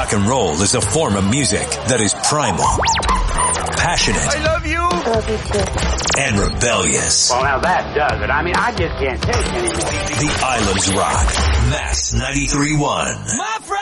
rock and roll is a form of music that is primal, passionate. I love you. Love you too. And rebellious. Well, now that does it. I mean, I just can't take anymore. The Islands Rock. Max 93.1.